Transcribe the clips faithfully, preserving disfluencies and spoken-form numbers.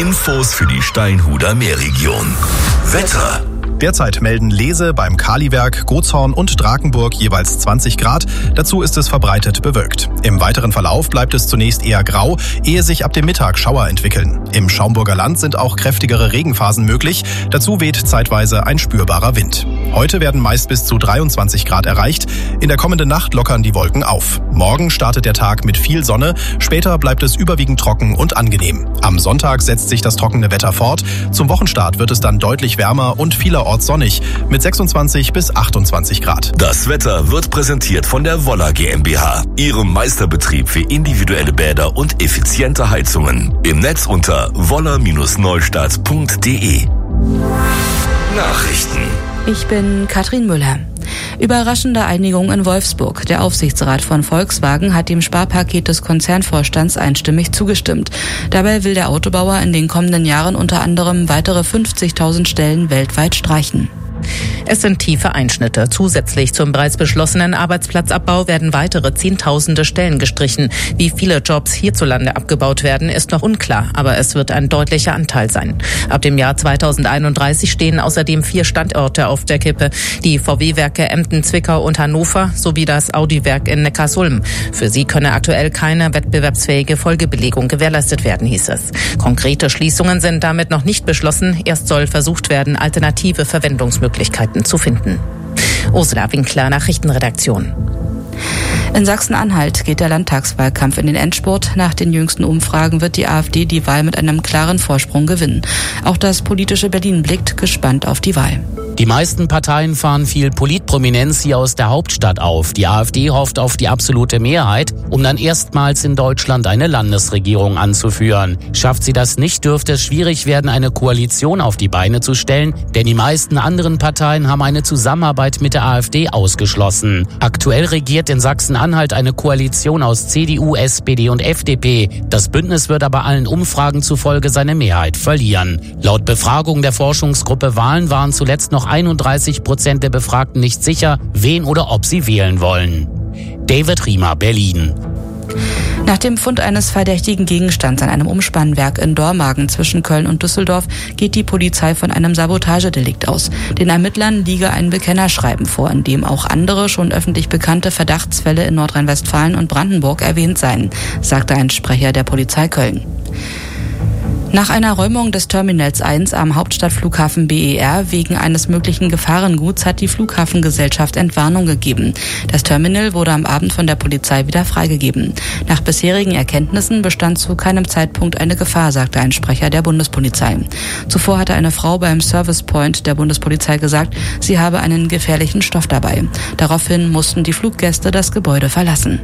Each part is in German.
Infos für die Steinhuder Meerregion. Wetter. Derzeit melden Lese beim Kaliwerk, Gotshorn und Drakenburg jeweils zwanzig Grad. Dazu ist es verbreitet bewölkt. Im weiteren Verlauf bleibt es zunächst eher grau, ehe sich ab dem Mittag Schauer entwickeln. Im Schaumburger Land sind auch kräftigere Regenphasen möglich. Dazu weht zeitweise ein spürbarer Wind. Heute werden meist bis zu dreiundzwanzig Grad erreicht. In der kommenden Nacht lockern die Wolken auf. Morgen startet der Tag mit viel Sonne. Später bleibt es überwiegend trocken und angenehm. Am Sonntag setzt sich das trockene Wetter fort. Zum Wochenstart wird es dann deutlich wärmer und vielerorts sonnig mit sechsundzwanzig bis achtundzwanzig Grad. Das Wetter wird präsentiert von der Woller GmbH, ihrem Meisterbetrieb für individuelle Bäder und effiziente Heizungen. Im Netz unter woller Bindestrich neustadt punkt de. Nachrichten. Ich bin Katrin Müller. Überraschende Einigung in Wolfsburg. Der Aufsichtsrat von Volkswagen hat dem Sparpaket des Konzernvorstands einstimmig zugestimmt. Dabei will der Autobauer in den kommenden Jahren unter anderem weitere fünfzigtausend Stellen weltweit streichen. Es sind tiefe Einschnitte. Zusätzlich zum bereits beschlossenen Arbeitsplatzabbau werden weitere Zehntausende Stellen gestrichen. Wie viele Jobs hierzulande abgebaut werden, ist noch unklar, aber es wird ein deutlicher Anteil sein. Ab dem Jahr zweitausendeinunddreißig stehen außerdem vier Standorte auf der Kippe. Die V W-Werke Emden, Zwickau und Hannover sowie das Audi-Werk in Neckarsulm. Für sie könne aktuell keine wettbewerbsfähige Folgebelegung gewährleistet werden, hieß es. Konkrete Schließungen sind damit noch nicht beschlossen. Erst soll versucht werden, alternative Verwendungsmöglichkeiten zu finden. Ursula Winkler, Nachrichtenredaktion. In Sachsen-Anhalt geht der Landtagswahlkampf in den Endspurt. Nach den jüngsten Umfragen wird die AfD die Wahl mit einem klaren Vorsprung gewinnen. Auch das politische Berlin blickt gespannt auf die Wahl. Die meisten Parteien fahren viel Politprominenz hier aus der Hauptstadt auf. Die AfD hofft auf die absolute Mehrheit, um dann erstmals in Deutschland eine Landesregierung anzuführen. Schafft sie das nicht, dürfte es schwierig werden, eine Koalition auf die Beine zu stellen, denn die meisten anderen Parteien haben eine Zusammenarbeit mit der AfD ausgeschlossen. Aktuell regiert in Sachsen-Anhalt eine Koalition aus C D U, S P D und F D P. Das Bündnis wird aber allen Umfragen zufolge seine Mehrheit verlieren. Laut Befragung der Forschungsgruppe Wahlen waren zuletzt noch einunddreißig Prozent der Befragten nicht sicher, wen oder ob sie wählen wollen. David Riemer, Berlin. Nach dem Fund eines verdächtigen Gegenstands an einem Umspannwerk in Dormagen zwischen Köln und Düsseldorf geht die Polizei von einem Sabotagedelikt aus. Den Ermittlern liege ein Bekennerschreiben vor, in dem auch andere schon öffentlich bekannte Verdachtsfälle in Nordrhein-Westfalen und Brandenburg erwähnt seien, sagte ein Sprecher der Polizei Köln. Nach einer Räumung des Terminals eins am Hauptstadtflughafen B E R wegen eines möglichen Gefahrenguts hat die Flughafengesellschaft Entwarnung gegeben. Das Terminal wurde am Abend von der Polizei wieder freigegeben. Nach bisherigen Erkenntnissen bestand zu keinem Zeitpunkt eine Gefahr, sagte ein Sprecher der Bundespolizei. Zuvor hatte eine Frau beim Service Point der Bundespolizei gesagt, sie habe einen gefährlichen Stoff dabei. Daraufhin mussten die Fluggäste das Gebäude verlassen.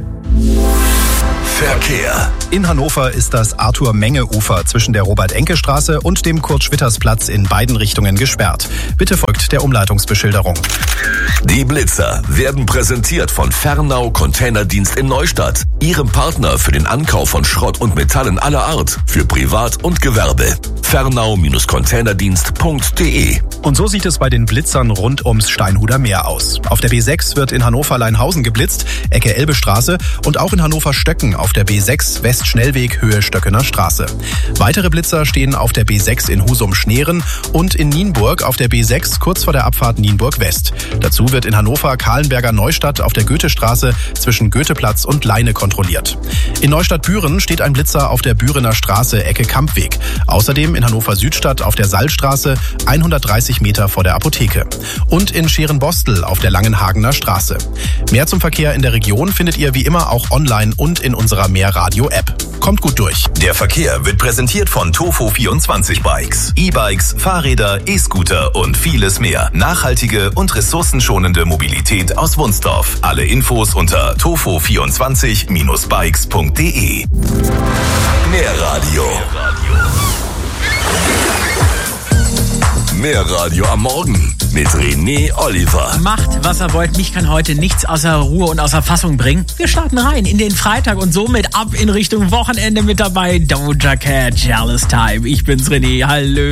Verkehr. In Hannover ist das Arthur-Menge-Ufer zwischen der Robert-Enke-Straße und dem Kurt-Schwitters-Platz in beiden Richtungen gesperrt. Bitte folgt der Umleitungsbeschilderung. Die Blitzer werden präsentiert von Fernau Containerdienst in Neustadt, ihrem Partner für den Ankauf von Schrott und Metallen aller Art für Privat und Gewerbe. fernau Containerdienst punkt de. Und so sieht es bei den Blitzern rund ums Steinhuder Meer aus. Auf der B sechs wird in Hannover-Leinhausen geblitzt, Ecke Elbestraße, und auch in Hannover-Stöcken auf der B sechs Westschnellweg Höhe Stöckener Straße. Weitere Blitzer stehen auf der B sechs in Husum-Schneeren und in Nienburg auf der B sechs kurz vor der Abfahrt Nienburg West. Dazu wird in Hannover Kahlenberger Neustadt auf der Goethestraße zwischen Goetheplatz und Leine kontrolliert. In Neustadt-Büren steht ein Blitzer auf der Bürener Straße Ecke Kampweg. Außerdem in Hannover-Südstadt auf der Sallstraße hundertdreißig Meter vor der Apotheke. Und in Scherenbostel auf der Langenhagener Straße. Mehr zum Verkehr in der Region findet ihr wie immer auch online und in unserer Mehrradio-App. Kommt gut durch. Der Verkehr wird präsentiert von Tofo vierundzwanzig Bikes. E-Bikes, Fahrräder, E-Scooter und vieles mehr. Nachhaltige und ressourcenschonende Mobilität aus Wunsdorf. Alle Infos unter tofo vierundzwanzig Bindestrich bikes punkt de. Mehrradio. Mehrradio am Morgen mit René Oliver. Macht, was er wollt. Mich kann heute nichts außer Ruhe und außer Fassung bringen. Wir starten rein in den Freitag und somit ab in Richtung Wochenende. Mit dabei Doja Cat, Jealous Time. Ich bin's, René. Hallo.